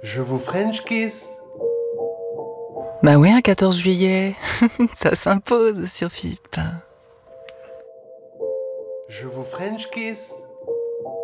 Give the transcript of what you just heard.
Je vous French kiss. Bah ouais, un 14 juillet, ça s'impose sur FIP. Je vous French kiss.